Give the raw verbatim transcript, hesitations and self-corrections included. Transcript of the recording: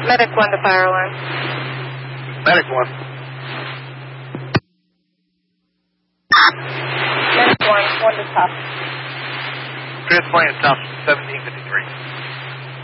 Medic one to fire alarm. Medic one. Medic one, one to top. Transplant top seventeen fifty-three.